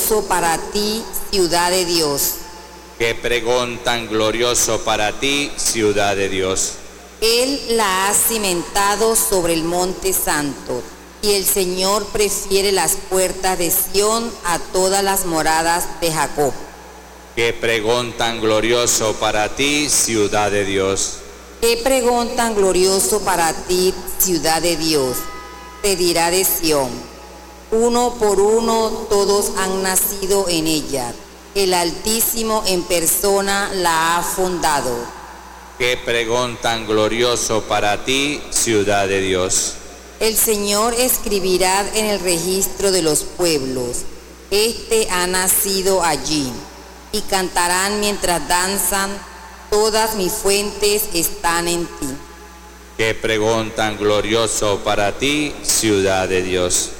glorioso para ti, ciudad de Dios. Qué pregón tan glorioso para ti, ciudad de Dios. Él la ha cimentado sobre el monte santo, y el Señor prefiere las puertas de Sión a todas las moradas de Jacob. Qué pregón tan glorioso para ti, ciudad de Dios. Qué pregón tan glorioso para ti, ciudad de Dios. Te dirá de Sión, uno por uno todos han nacido en ella. El Altísimo en persona la ha fundado. Qué pregón tan glorioso para ti, ciudad de Dios. El Señor escribirá en el registro de los pueblos, este ha nacido allí, y cantarán mientras danzan, todas mis fuentes están en ti. Qué pregón tan glorioso para ti, ciudad de Dios.